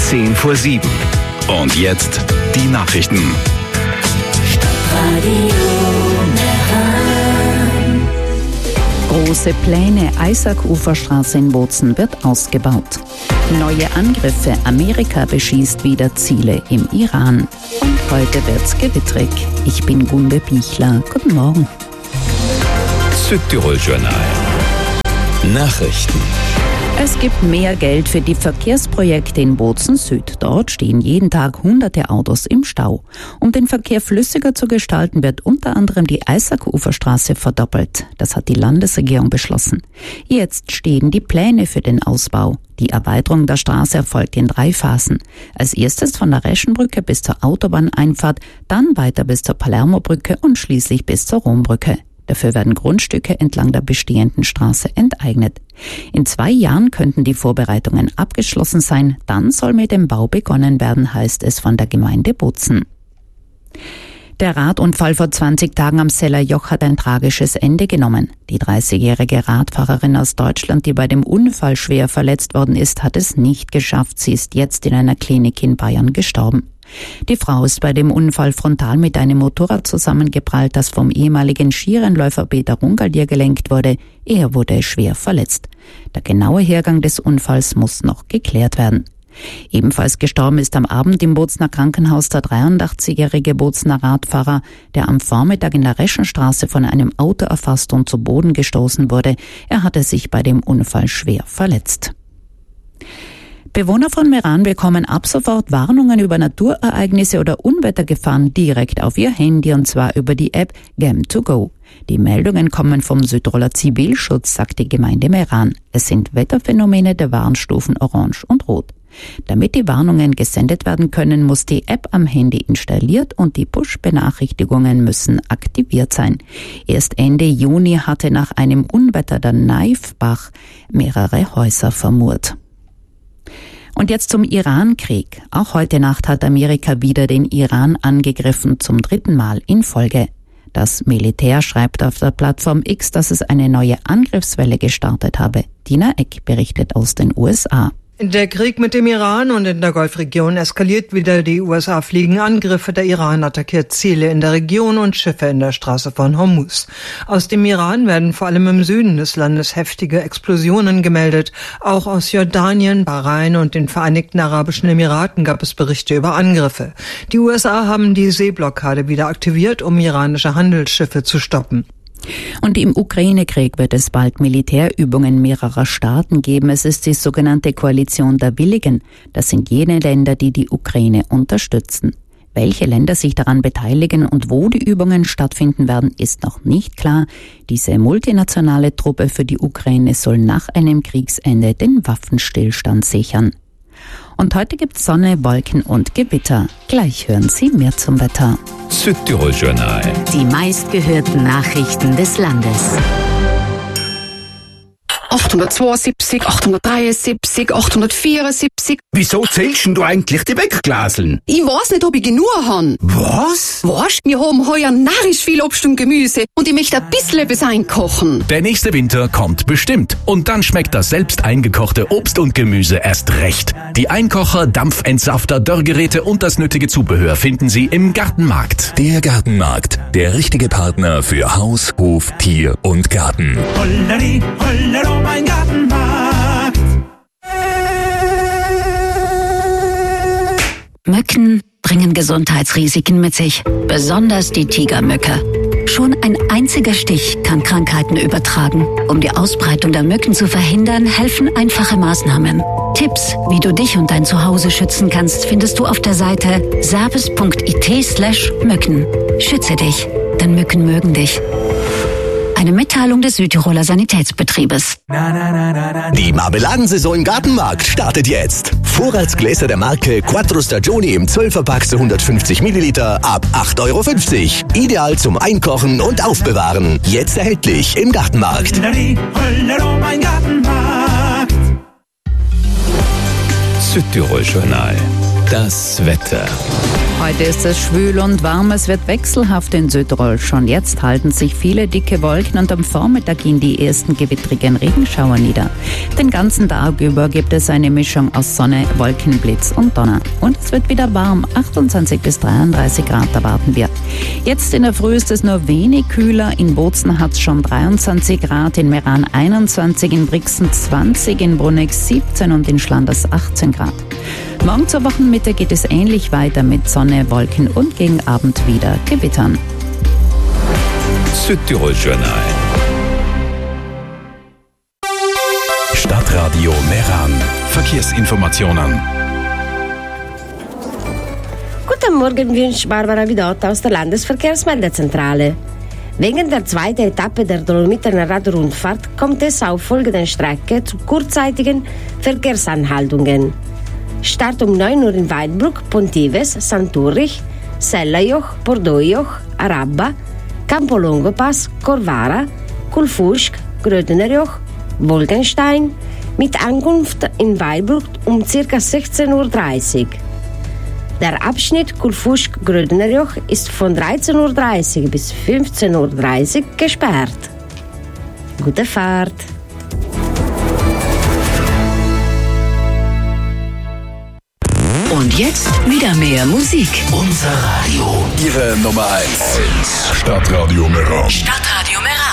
7:10. Und jetzt die Nachrichten. Große Pläne, Eisack-Uferstraße in Bozen wird ausgebaut. Neue Angriffe, Amerika beschießt wieder Ziele im Iran. Und heute wird's gewittrig. Ich bin Gunde Bichler. Guten Morgen. Südtirol-Journal. Nachrichten. Es gibt mehr Geld für die Verkehrsprojekte in Bozen Süd. Dort stehen jeden Tag hunderte Autos im Stau. Um den Verkehr flüssiger zu gestalten, wird unter anderem die Eisack-Uferstraße verdoppelt. Das hat die Landesregierung beschlossen. Jetzt stehen die Pläne für den Ausbau. Die Erweiterung der Straße erfolgt in 3 Phasen. Als erstes von der Reschenbrücke bis zur Autobahneinfahrt, dann weiter bis zur Palermobrücke und schließlich bis zur Rombrücke. Dafür werden Grundstücke entlang der bestehenden Straße enteignet. In 2 Jahren könnten die Vorbereitungen abgeschlossen sein. Dann soll mit dem Bau begonnen werden, heißt es von der Gemeinde Bozen. Der Radunfall vor 20 Tagen am Sellerjoch hat ein tragisches Ende genommen. Die 30-jährige Radfahrerin aus Deutschland, die bei dem Unfall schwer verletzt worden ist, hat es nicht geschafft. Sie ist jetzt in einer Klinik in Bayern gestorben. Die Frau ist bei dem Unfall frontal mit einem Motorrad zusammengeprallt, das vom ehemaligen Skirennläufer Peter Rungaldier gelenkt wurde. Er wurde schwer verletzt. Der genaue Hergang des Unfalls muss noch geklärt werden. Ebenfalls gestorben ist am Abend im Bozener Krankenhaus der 83-jährige Bozener Radfahrer, der am Vormittag in der Reschenstraße von einem Auto erfasst und zu Boden gestoßen wurde. Er hatte sich bei dem Unfall schwer verletzt. Bewohner von Meran bekommen ab sofort Warnungen über Naturereignisse oder Unwettergefahren direkt auf ihr Handy, und zwar über die App Gem2Go. Die Meldungen kommen vom Südtiroler Zivilschutz, sagt die Gemeinde Meran. Es sind Wetterphänomene der Warnstufen Orange und Rot. Damit die Warnungen gesendet werden können, muss die App am Handy installiert und die Push-Benachrichtigungen müssen aktiviert sein. Erst Ende Juni hatte nach einem Unwetter der Naifbach mehrere Häuser vermurt. Und jetzt zum Iran-Krieg. Auch heute Nacht hat Amerika wieder den Iran angegriffen, zum 3. Mal in Folge. Das Militär schreibt auf der Plattform X, dass es eine neue Angriffswelle gestartet habe. Dina Eck berichtet aus den USA. Der Krieg mit dem Iran und in der Golfregion eskaliert wieder. Die USA fliegen Angriffe. Der Iran attackiert Ziele in der Region und Schiffe in der Straße von Hormuz. Aus dem Iran werden vor allem im Süden des Landes heftige Explosionen gemeldet. Auch aus Jordanien, Bahrain und den Vereinigten Arabischen Emiraten gab es Berichte über Angriffe. Die USA haben die Seeblockade wieder aktiviert, um iranische Handelsschiffe zu stoppen. Und im Ukraine-Krieg wird es bald Militärübungen mehrerer Staaten geben. Es ist die sogenannte Koalition der Willigen. Das sind jene Länder, die die Ukraine unterstützen. Welche Länder sich daran beteiligen und wo die Übungen stattfinden werden, ist noch nicht klar. Diese multinationale Truppe für die Ukraine soll nach einem Kriegsende den Waffenstillstand sichern. Und heute gibt's Sonne, Wolken und Gewitter. Gleich hören Sie mehr zum Wetter. Südtirol-Journal. Die meistgehörten Nachrichten des Landes. 872, 873, 874. Wieso zählst du eigentlich die Wegglaseln? Ich weiß nicht, ob ich genug han. Was? Weißt, wir haben heuer narrisch viel Obst und Gemüse und ich möchte ein bisschen etwas einkochen. Der nächste Winter kommt bestimmt. Und dann schmeckt das selbst eingekochte Obst und Gemüse erst recht. Die Einkocher, Dampfentsafter, Dörrgeräte und das nötige Zubehör finden Sie im Gartenmarkt. Der Gartenmarkt. Der richtige Partner für Haus, Hof, Tier und Garten. Holleri, hollero, mein Gartenmarkt. Mücken bringen Gesundheitsrisiken mit sich, besonders die Tigermücke. Schon ein einziger Stich kann Krankheiten übertragen. Um die Ausbreitung der Mücken zu verhindern, helfen einfache Maßnahmen. Tipps, wie du dich und dein Zuhause schützen kannst, findest du auf der Seite service.it/Mücken. Schütze dich, denn Mücken mögen dich. Eine Mitteilung des Südtiroler Sanitätsbetriebes. Die Marmeladensaison im Gartenmarkt startet jetzt. Vorratsgläser der Marke Quattro Stagioni im 12er-Pack zu 150 Milliliter ab 8,50 €. Ideal zum Einkochen und Aufbewahren. Jetzt erhältlich im Gartenmarkt. Mein Gartenmarkt. Südtirol-Journal. Das Wetter. Heute ist es schwül und warm, es wird wechselhaft in Südtirol. Schon jetzt halten sich viele dicke Wolken und am Vormittag gehen die ersten gewittrigen Regenschauer nieder. Den ganzen Tag über gibt es eine Mischung aus Sonne, Wolken, Blitz und Donner. Und es wird wieder warm, 28 bis 33 Grad erwarten wir. Jetzt in der Früh ist es nur wenig kühler, in Bozen hat es schon 23 Grad, in Meran 21, in Brixen 20, in Bruneck 17 und in Schlanders 18 Grad. Morgen zur Wochenmitte geht es ähnlich weiter mit Sonne, Wolken und gegen Abend wieder Gewittern. Südtirol Journal. Stadtradio Meran. Verkehrsinformationen. Guten Morgen, wünscht Barbara Vidot aus der Landesverkehrsmeldezentrale. Wegen der zweiten Etappe der Dolomitener Radrundfahrt kommt es auf folgenden Strecke zu kurzzeitigen Verkehrsanhaltungen. Start um 9 Uhr in Weidbruck, Pontives, Santurich, Sellajoch, Bordeauxjoch, Arabba, Campolongo-Pass, Corvara, Kulfursk, Grödenerjoch, Wolgenstein, mit Ankunft in Weidbruck um ca. 16.30 Uhr. Der Abschnitt Kulfursk-Grödenerjoch ist von 13.30 Uhr bis 15.30 Uhr gesperrt. Gute Fahrt! Und jetzt wieder mehr Musik. Unser Radio. Ihre Nummer 1. Stadtradio Meran. Stadtradio Meran.